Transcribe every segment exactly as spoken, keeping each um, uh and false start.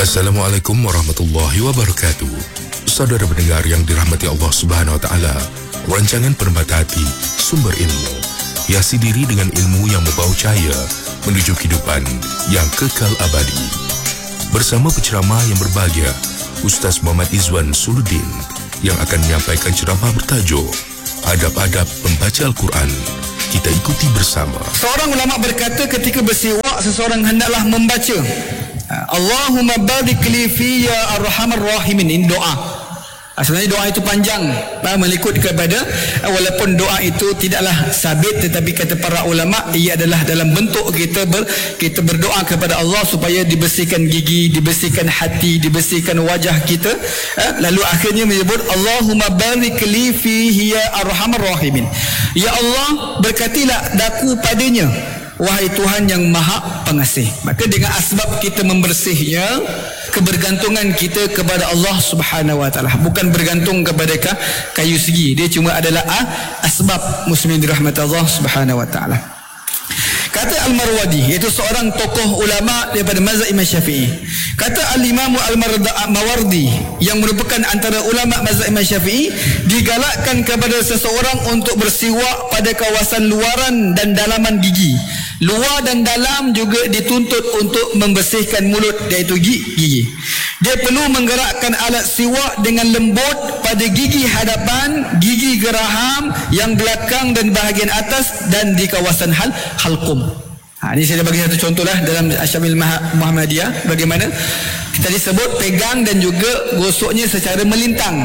Assalamualaikum warahmatullahi wabarakatuh. Saudara pendengar yang dirahmati Allah Subhanahu wa taala, rancangan Permata Hati, sumber ilmu, hiasi diri dengan ilmu yang membau cahaya menuju kehidupan yang kekal abadi. Bersama penceramah yang berbahagia, Ustaz Muhammad Izwan Suluddin, yang akan menyampaikan ceramah bertajuk Adab-adab Pembaca Al-Quran. Kita ikuti bersama. Seorang ulama berkata ketika bersiwak, seseorang hendaklah membaca Allahumma barik li fi ya arhamar rahimin. Ini doa. Sebenarnya doa itu panjang, mengikut kepada, walaupun doa itu tidaklah sabit, tetapi kata para ulama ia adalah dalam bentuk kita ber, kita berdoa kepada Allah supaya dibersihkan gigi, dibersihkan hati, dibersihkan wajah kita. Lalu akhirnya menyebut Allahumma barik li fi ya arhamar rahimin. Ya Allah, berkatilah daku padanya, wahai Tuhan yang maha pengasih. Maka dengan asbab kita membersihnya, kebergantungan kita kepada Allah Subhanahu wa taala, bukan bergantung kepada kayu segi. Dia cuma adalah ah, asbab. Muslimin dirahmati Allah Subhanahu wa taala. Kata Al-Marwadi, iaitu seorang tokoh ulama daripada mazhab Imam Syafi'i. Kata Al-Imam Al-Mawardi, yang merupakan antara ulama mazhab Imam Syafi'i, digalakkan kepada seseorang untuk bersiwak pada kawasan luaran dan dalaman gigi. Luar dan dalam juga dituntut untuk membersihkan mulut, iaitu gigi. Dia perlu menggerakkan alat siwak dengan lembut pada gigi hadapan, gigi geraham, yang belakang dan bahagian atas, dan di kawasan hal halqum. Ha, ini saya bagi satu contoh lah dalam Asyamil Muhammadiyah, bagaimana kita disebut pegang dan juga gosoknya secara melintang.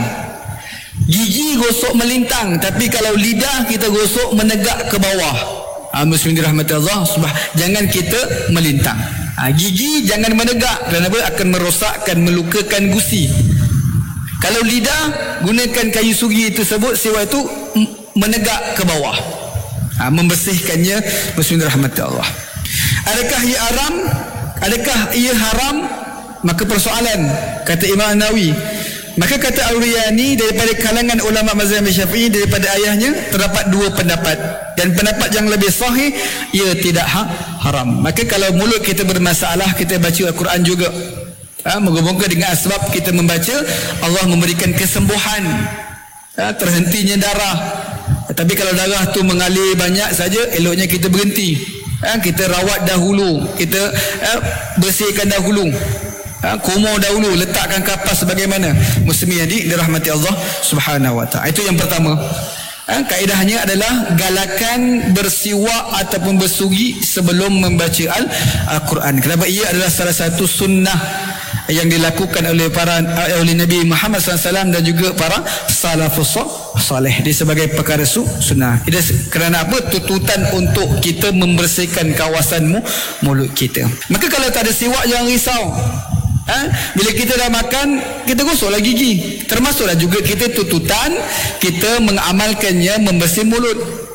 Gigi gosok melintang, tapi kalau lidah kita gosok menegak ke bawah. Ha, Muslim dirahmati Allah subhanahu, jangan kita melintang. Ha, gigi jangan menegak, kerana akan merosakkan, melukakan gusi. Kalau lidah, gunakan kayu sugi tersebut, siwak itu menegak ke bawah. Ha, membersihkannya. Muslim dirahmati Allah. Adakah ia haram? Adakah ia haram? Maka persoalan, kata Imam Nawawi. Maka kata Al-Riyani, daripada kalangan ulama mazhab Syafi'i, daripada ayahnya terdapat dua pendapat, dan pendapat yang lebih sahih, ia tidak ha haram. Maka kalau mulut kita bermasalah, kita baca Al-Quran juga, ha, moga-moga dengan asbab kita membaca, Allah memberikan kesembuhan, ha, terhentinya darah. Tapi kalau darah tu mengalir banyak saja, eloknya kita berhenti, ha, kita rawat dahulu, kita ha, bersihkan dahulu, ha, kumur dahulu, letakkan kapas sebagaimana. Muslimin yang dirahmati Allah Subhanahu wa taala. Itu yang pertama. Ha, kaedahnya adalah galakan bersiwak ataupun bersugi sebelum membaca Al-Quran. Kenapa? Ia adalah salah satu sunnah yang dilakukan oleh para oleh Nabi Muhammad sallallahu alaihi wasallam dan juga para salafus salih. Dia sebagai perkara sunnah. Ia kerana apa? Tuntutan untuk kita membersihkan kawasan mulut kita. Maka kalau tak ada siwak, jangan risau. Ha? Bila kita dah makan, kita gosoklah gigi. Termasuklah juga kita tuntutan kita mengamalkannya, membersih mulut,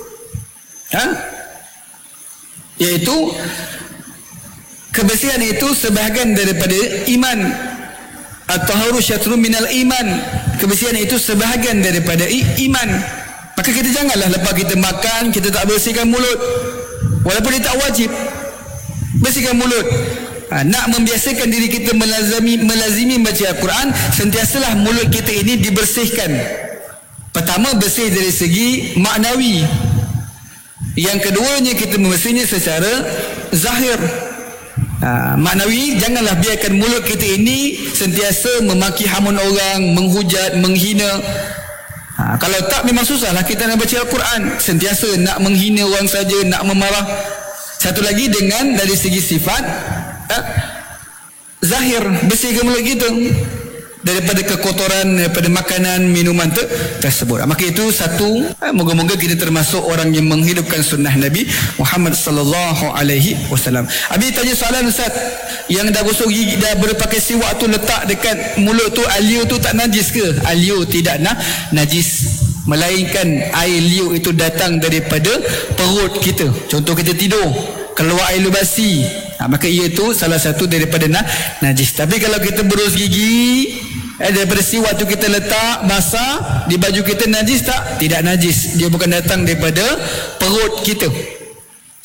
ha? Iaitu kebersihan itu sebahagian daripada iman. At-taharu syatrun minal iman. Kebersihan itu sebahagian daripada iman. Maka kita janganlah lepas kita makan, kita tak bersihkan mulut, walaupun dia tak wajib. Bersihkan mulut. Ha, nak membiasakan diri kita melazimi, melazimi baca Al-Quran, sentiasalah mulut kita ini dibersihkan. Pertama, bersih dari segi maknawi. Yang keduanya, kita membersihnya secara zahir. Ha, maknawi, janganlah biarkan mulut kita ini sentiasa memaki hamun orang, menghujat, menghina. Ha, kalau tak, memang susahlah kita nak baca Al-Quran. Sentiasa nak menghina orang saja, nak memarah. Satu lagi, dengan dari segi sifat, ha, zahir, bersihkan mulut kita daripada kekotoran, daripada makanan, minuman ter tersebut. Maka itu satu, ha, moga-moga kita termasuk orang yang menghidupkan sunnah Nabi Muhammad sallallahu alaihi wasallam. Abi tanya soalan, Ustaz, yang dah gosok gigi, dah berpakai siwak tu, letak dekat mulut tu, liur tu tak najis ke? Liur tidak na najis, melainkan air liur itu datang daripada perut kita. Contoh kita tidur, keluar air lubasi, ha, maka ia itu salah satu daripada na, najis. Tapi kalau kita berus gigi, eh, daripada siwak tu kita letak basah di baju kita, najis tak? Tidak najis. Dia bukan datang daripada perut kita.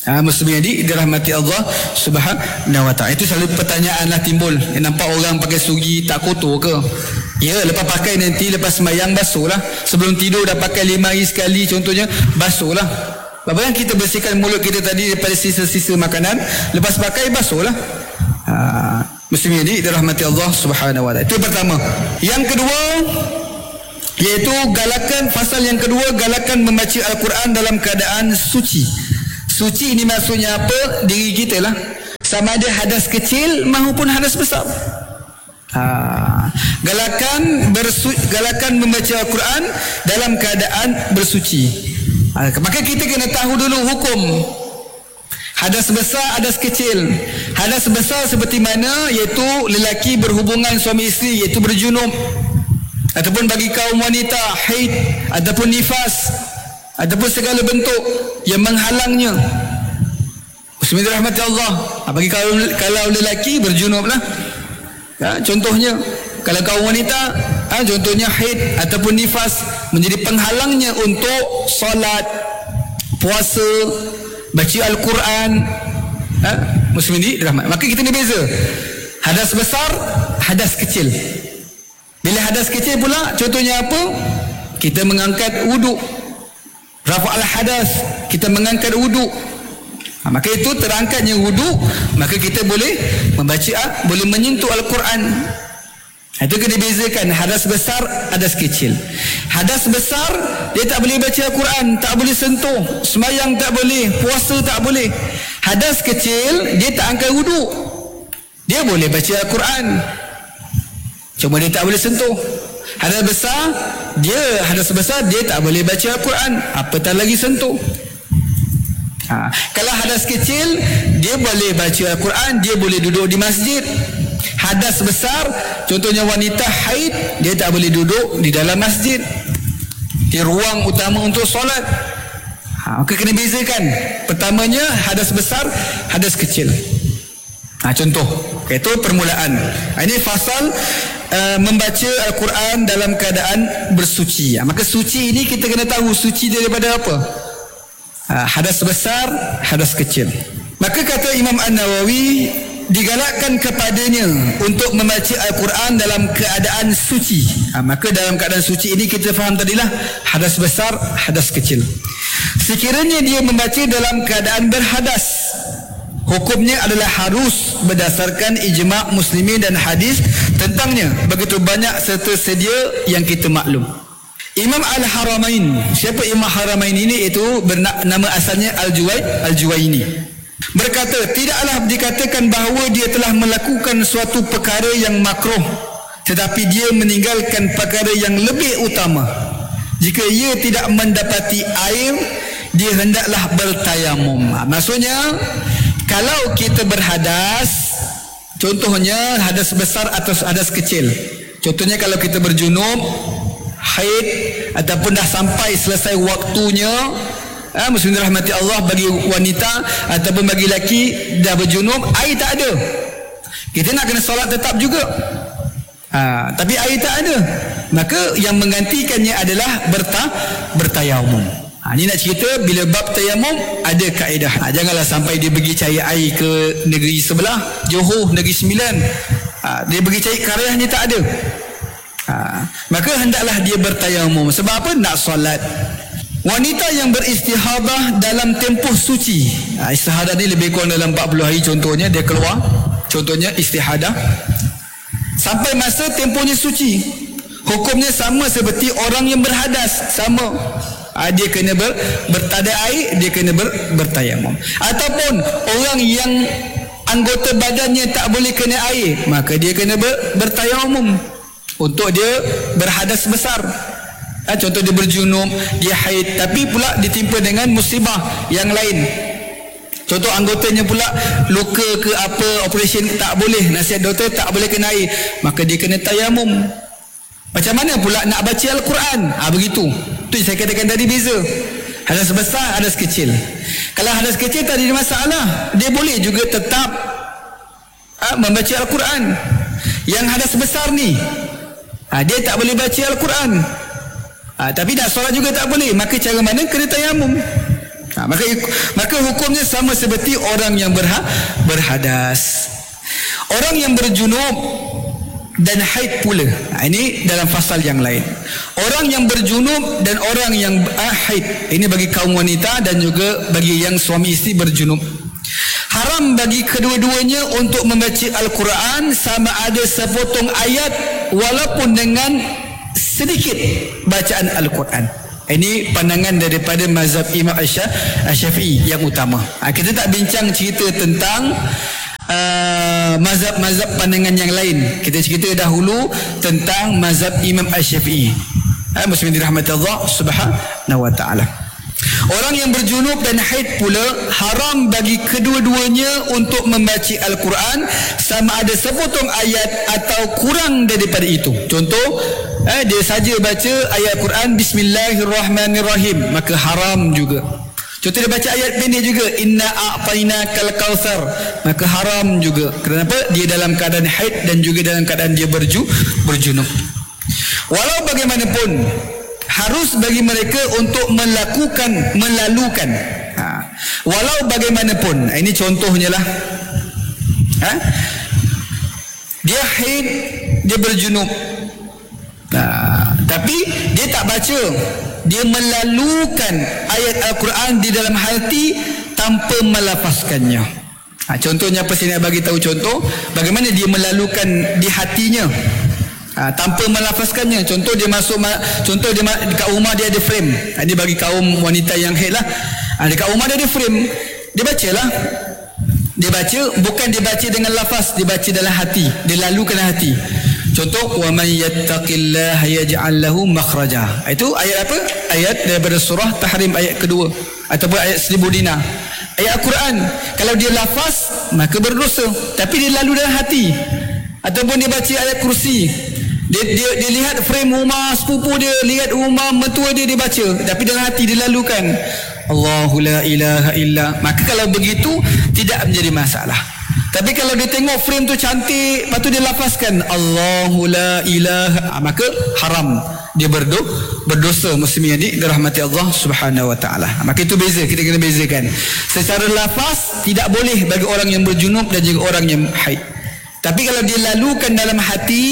Ha, muslimin yang dirahmati Allah Subhanahu wa ta'ala. Itu selalu pertanyaan lah timbul. Yang nampak orang pakai sugi tak kotor ke? Ya, lepas pakai nanti, lepas sembahyang basuh lah. Sebelum tidur dah pakai lima hari sekali contohnya, basuh lah. Lepas yang kita bersihkan mulut kita tadi daripada sisa-sisa makanan, lepas pakai basuh lah. Ha, muslimin yang dirahmati Allah Subhanahu wa ta'ala. Itu pertama. Yang kedua, iaitu galakan, fasal yang kedua, galakan membaca Al-Quran dalam keadaan suci. Suci ini maksudnya apa? Diri kita lah. Sama ada hadas kecil maupun hadas besar. Ha. Galakan bersu, galakan membaca Al-Quran dalam keadaan bersuci. Ha. Maka kita kena tahu dulu hukum hadas besar, hadas kecil. Hadas besar seperti mana? Iaitu lelaki berhubungan suami isteri, iaitu berjunub. Ataupun bagi kaum wanita haid ataupun nifas, ataupun segala bentuk yang menghalangnya. Muslimin dirahmati Allah. Bagi kalau kalau lelaki berjunub lah. Ya, contohnya kalau kaum wanita, ha, contohnya haid ataupun nifas menjadi penghalangnya untuk solat, puasa, baca Al-Quran. Ha, muslimin dirahmati. Maka kita ni beza. Hadas besar, hadas kecil. Bila hadas kecil pula, contohnya apa? Kita mengangkat wuduk. Rafa' al-hadas, kita mengangkat wuduk. Ha, maka itu terangkatnya wuduk, maka kita boleh membaca, boleh menyentuh Al-Quran. Ha, itu kena bezakan hadas besar, hadas kecil. Hadas besar, dia tak boleh baca Al-Quran, tak boleh sentuh. Sembahyang tak boleh, puasa tak boleh. Hadas kecil, dia tak angkat wuduk, dia boleh baca Al-Quran, cuma dia tak boleh sentuh. Hadas besar, dia hadas besar dia tak boleh baca Al-Quran, apatah lagi sentuh. Ha. Kalau hadas kecil, dia boleh baca Al-Quran, dia boleh duduk di masjid. Hadas besar, contohnya wanita haid, dia tak boleh duduk di dalam masjid, di ruang utama untuk solat. Ha. Maka kena bezakan. Pertamanya hadas besar, hadas kecil. Ha, contoh, itu permulaan. Ha, ini fasal uh, membaca Al-Quran dalam keadaan bersuci. Ha, maka suci ini kita kena tahu suci daripada apa? Ha, hadas besar, hadas kecil. Maka kata Imam An-Nawawi, digalakkan kepadanya untuk membaca Al-Quran dalam keadaan suci. Ha, maka dalam keadaan suci ini kita faham tadilah hadas besar, hadas kecil. Sekiranya dia membaca dalam keadaan berhadas, hukumnya adalah harus berdasarkan ijma' muslimin dan hadis tentangnya begitu banyak serta sedia yang kita maklum. Imam Al-Haramain, siapa Imam Haramain ini? Itu bernama asalnya Al-Juwai, Al-Juwaini. Berkata, tidaklah dikatakan bahawa dia telah melakukan suatu perkara yang makruh, tetapi dia meninggalkan perkara yang lebih utama. Jika ia tidak mendapati air, dia hendaklah bertayamum. Maksudnya, kalau kita berhadas, contohnya hadas besar atau hadas kecil. Contohnya kalau kita berjunub, haid, ataupun dah sampai selesai waktunya, ha, muslim rahmati Allah, bagi wanita ataupun bagi lelaki dah berjunub, air tak ada, kita nak kena solat tetap juga. Ha, tapi air tak ada, maka yang menggantikannya adalah berta, bertayamum. Ha, ini nak cerita bila bab tayamum ada kaedah. Ha, janganlah sampai dia pergi cari air ke negeri sebelah, Johor, Negeri Sembilan. Ha, dia pergi cari karyahnya tak ada. Ha, maka hendaklah dia bertayamum. Sebab apa? Nak solat. Wanita yang beristihadah dalam tempoh suci. Ha, istihadah ni lebih kurang dalam empat puluh hari contohnya dia keluar. Contohnya istihadah. Sampai masa tempohnya suci. Hukumnya sama seperti orang yang berhadas. Sama. Ha, dia kena ber, bertada air, dia kena ber, bertayamum. Ataupun orang yang anggota badannya tak boleh kena air, maka dia kena ber, bertayamum untuk dia berhadas besar. Ha, contoh dia berjunub, dia haid, tapi pula ditimpa dengan musibah yang lain. Contoh anggotanya pula luka ke apa, operation tak boleh, nasihat doktor tak boleh kena air, maka dia kena tayamum. Macam mana pula nak baca Al-Quran? Ah ha, begitu. Tu saya katakan tadi beza. Hadas besar, hadas kecil. Kalau hadas kecil tak ada masalah, dia boleh juga tetap ha, membaca Al-Quran. Yang hadas besar ni, ha, dia tak boleh baca Al-Quran. Ha, tapi nak solat juga tak boleh. Maka cara mana? Kena tayamum. Ha, maka maka hukumnya sama seperti orang yang berha, berhadas. Orang yang berjunub dan haid pula. Ha, ini dalam fasal yang lain. Orang yang berjunub dan orang yang ah, haid. Ini bagi kaum wanita dan juga bagi yang suami isteri berjunub. Haram bagi kedua-duanya untuk membaca Al-Quran sama ada sepotong ayat walaupun dengan sedikit bacaan Al-Quran. Ini pandangan daripada mazhab Imam Asy-Syafi'i yang utama. Ha, kita tak bincang cerita tentang Uh, mazhab-mazhab pandangan yang lain. Kita cerita dahulu tentang mazhab Imam Asy-Syafi'i. Ha, muslimin dirahmati Allah Subhanahu wa taala. Orang yang berjunub dan haid pula haram bagi kedua-duanya untuk membaca Al-Quran sama ada sepotong ayat atau kurang daripada itu. Contoh, eh, dia saja baca ayat Quran Bismillahirrahmanirrahim, maka haram juga. Contoh dia baca ayat pendek juga, inna a'tainakal kautsar, maka haram juga. Kenapa? Dia dalam keadaan haid dan juga dalam keadaan dia berju, berjunub. Walau bagaimanapun harus bagi mereka untuk melakukan melalukan. Ha. Walau bagaimanapun, ini contohnya lah. Ha? Dia haid, dia berjunub. Ha. Tapi dia tak baca. Dia melalukan ayat Al-Quran di dalam hati tanpa melafazkannya. Ha, contohnya apa saya nak bagi tahu contoh bagaimana dia melalukan di hatinya, ha, tanpa melafazkannya. Contoh dia masuk, contoh dia dekat rumah dia ada frame. Ha, dia bagi kaum wanita yang haid lah. Ha, dekat rumah dia ada frame, dia bacalah. Dia baca, bukan dia baca dengan lafaz, dia baca dalam hati, dia lalukan hati. Contoh, wa man yattaqillaha yaj'al lahu makhraja. Itu ayat apa? Ayat daripada surah Tahrim ayat kedua ataupun ayat seribu dinar. Ayat Al-Quran. Kalau dia lafaz maka berdosa, tapi dia lalu dalam hati. Ataupun dia baca ayat kursi. Dia dia, dia lihat frame rumah sepupu dia, lihat rumah mentua dia, dia baca, tapi dalam hati dia lalukan Allahu la ilaha illa. Maka kalau begitu tidak menjadi masalah. Tapi kalau dia tengok frame tu cantik, lepas tu dia lafazkan Allahu la ilaha, maka haram. Dia berdo, berdosa. Muslimin yang dirahmati Allah Subhanahu wa taala. Maka itu beza, kita kena bezakan. Secara lafaz tidak boleh bagi orang yang berjunub dan juga orang yang haid. Tapi kalau dia lalukan dalam hati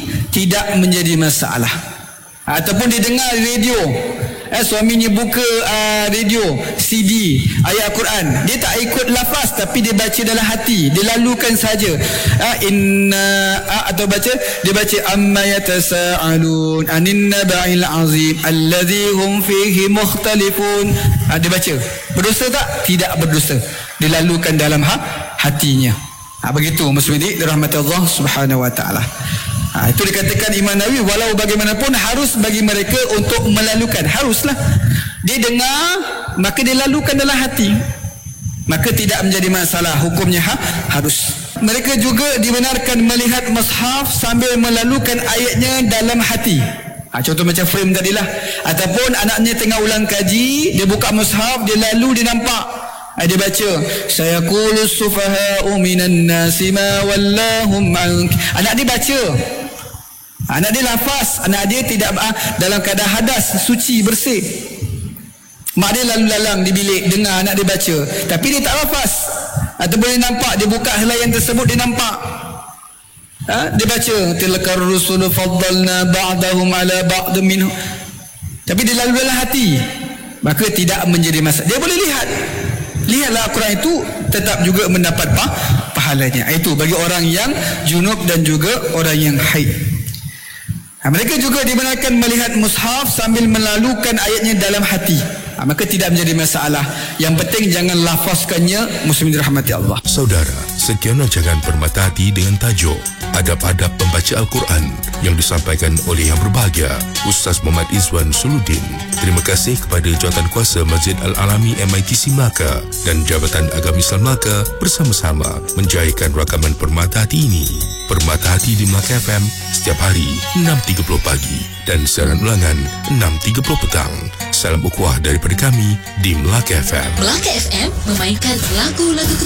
tidak menjadi masalah. Ataupun dia dengar radio, eh, suaminya buka uh, radio C D ayat Al-Quran, dia tak ikut lafaz tapi dia baca dalam hati, dia lalukan saja. uh, inna uh, atau baca, dia baca amma yatasaalun anin naba'il azim alladhi hum fihi mukhtalifun. uh, dia baca, berdosa tak? Tidak berdosa, dilalukan dalam ha, hatinya. Ha, begitu muslimin dirahmati Allah Subhanahu wa taala. Ha, itu dikatakan Imam Nawawi, walau bagaimanapun harus bagi mereka untuk melalukan. Haruslah. Dia dengar, maka dia lalukan dalam hati, maka tidak menjadi masalah. Hukumnya ha, harus. Mereka juga dibenarkan melihat mushaf sambil melalukan ayatnya dalam hati. Ha, contoh macam frame tadilah. Ataupun anaknya tengah ulang kaji, dia buka mushaf, dia lalu, dia nampak. Dia baca, sayaqulu sufaha'u minan nasi ma wallahum an. Anak dia baca, anak dia lafaz, anak dia tidak dalam keadaan hadas, suci, bersih. Mak dia lalu lalang di bilik, dengar anak dia baca, tapi dia tak lafaz. Ataupun dia nampak, dia buka helaian tersebut, dia nampak, ha? Dia baca tilkar rusulu faddalna ba'dahum ala ba'd minhu, tapi dia lalu dalam hati, maka tidak menjadi masalah. Dia boleh lihat, lihatlah Al-Quran itu, tetap juga mendapat pa, pahalanya. Itu bagi orang yang junub dan juga orang yang haid. Ha, mereka juga dibenarkan melihat mushaf sambil melalukan ayatnya dalam hati. Ha, maka tidak menjadi masalah. Yang penting jangan lafazkannya. Muslimin dirahmati Allah. Saudara, sekian rancangan Permata Hati dengan tajuk Adab-adab pembaca Al-Quran yang disampaikan oleh yang berbahagia Ustaz Muhammad Izwan Suluddin. Terima kasih kepada Jawatankuasa Masjid Al-Alami M I T C Melaka dan Jabatan Agama Islam Melaka bersama-sama menjayakan rakaman Permata Hati ini. Permata Hati di Melaka F M setiap hari enam tiga puluh pagi dan siaran ulangan enam tiga puluh petang. Salam ukhuwah daripada kami di Melaka F M. Melaka F M memainkan lagu-lagu